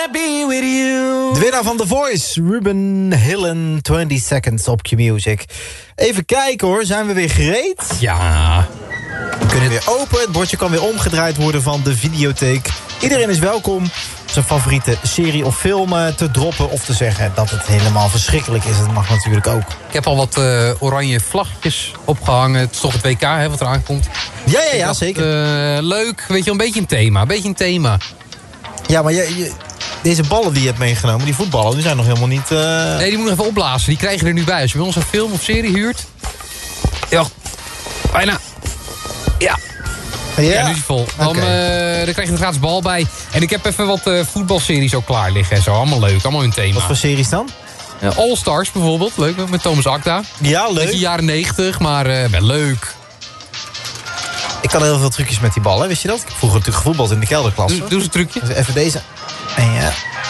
wanna be with you. De winnaar van The Voice, Ruben Hillen, 20 Seconds op Q-Music. Even kijken hoor, zijn we weer gereed? Ja. We kunnen weer open, het bordje kan weer omgedraaid worden van de videotheek. Iedereen is welkom zijn favoriete serie of film te droppen... of te zeggen dat het helemaal verschrikkelijk is. Dat mag natuurlijk ook. Ik heb al wat oranje vlaggetjes opgehangen. Het is toch het WK hè, wat eraan komt. Ja, zeker. Leuk, weet je, een beetje een thema. Ja, maar deze ballen die je hebt meegenomen, die voetballen... die zijn nog helemaal niet... Nee, die moet nog even opblazen. Die krijgen er nu bij. Als je bij ons een film of serie huurt... Ja, bijna. Ja, nu is hij vol. Dan krijg je een gratis bal bij. En ik heb even wat voetbalseries ook klaar liggen en zo. Allemaal leuk, allemaal hun thema. Wat voor series dan? All Stars bijvoorbeeld, leuk, met Thomas Akda. Ja, leuk. Beetje jaren 90, maar wel leuk. Ik kan heel veel trucjes met die ballen, wist je dat? Ik heb vroeger natuurlijk gevoetbald in de kelderklas. Doe eens een trucje. Dus even deze. En ja.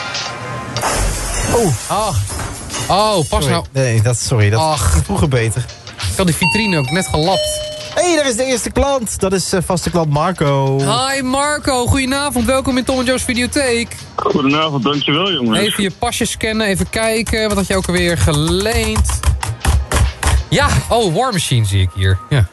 Oh, pas nou. Nee, sorry, dat ging vroeger beter. Ik had die vitrine ook net gelapt. Hé, daar is de eerste klant. Dat is vaste klant Marco. Hi Marco, goedenavond. Welkom in Tom & Joe's Videotheek. Goedenavond, dankjewel jongens. Even je pasje scannen, even kijken. Wat had je ook alweer geleend? Ja, War Machine zie ik hier. Ja,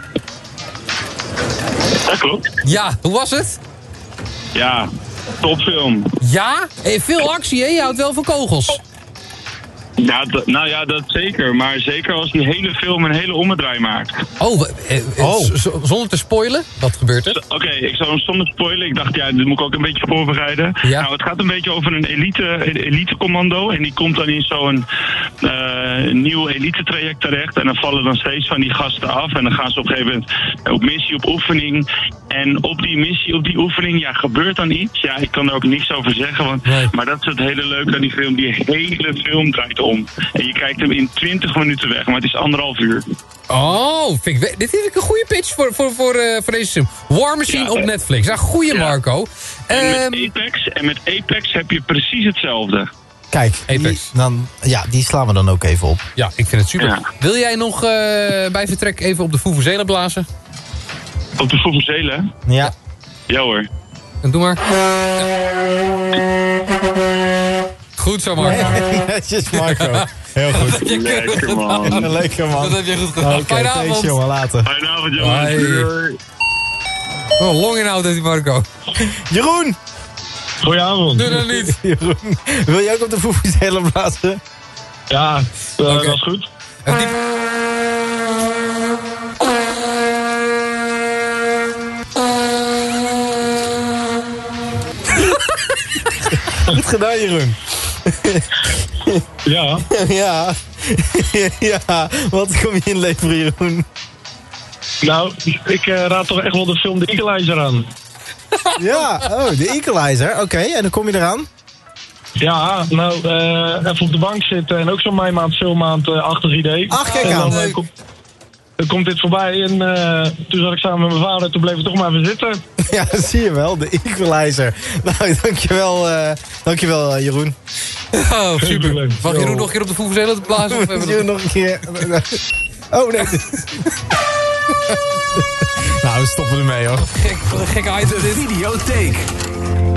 klopt. Ja, hoe was het? Ja, topfilm. Ja? Veel actie, hè? Je houdt wel van kogels. Ja, dat zeker. Maar zeker als die hele film een hele ommedraai maakt. Zonder te spoilen? Wat gebeurt er? Oké, ik zou hem zonder spoilen. Ik dacht, dit moet ik ook een beetje voorbereiden. Ja. Nou, het gaat een beetje over een elite-commando. En die komt dan in zo'n nieuw elite-traject terecht. En dan vallen dan steeds van die gasten af. En dan gaan ze op een gegeven moment op missie, op oefening. En op die missie, op die oefening, gebeurt dan iets. Ja, ik kan er ook niks over zeggen. Maar dat is het hele leuke aan die film. Die hele film draait om. En je kijkt hem in 20 minuten weg, maar het is 1,5 uur. Dit vind ik een goede pitch voor deze film. War Machine op Netflix. Ja, goeie Marco. En met Apex heb je precies hetzelfde. Kijk, die slaan we dan ook even op. Ja, ik vind het super. Ja. Wil jij nog bij vertrek even op de Vuvuzela blazen? Op de Vuvuzela? Ja. Ja hoor. En doe maar. Goed zo, Marco. Netjes, Marco. Heel goed. Lekker, man. Lekker, man. Dat heb je goed gedaan. Fijne avond. Jongen, later. Fijne avond, jongens. Longinhoud heeft die Marco. Jeroen! Goedenavond. Doe dat niet. Jeroen, wil jij ook op de Vuvuzela blazen? Ja, dat is goed. Goed gedaan, Jeroen. Ja. Ja. Wat kom je inleveren, Jeroen? Nou, ik raad toch echt wel de film The Equalizer aan. Ja, de Equalizer. Oké, en dan kom je eraan? Ja, nou, even op de bank zitten en ook zo'n meimaand-filmmaand-achtig idee. Ach, kijk aan. Dan komt dit voorbij en toen zat ik samen met mijn vader, toen bleef ik toch maar even zitten. Ja, zie je wel, de Equalizer. Nou, dankjewel Jeroen. Oh, super. Mag Jeroen nog een keer op de Vuvuzela te blazen? Of Jeroen nog een keer. Oh, nee. Nou, we stoppen ermee, hoor. Gek item dit. Videotheek.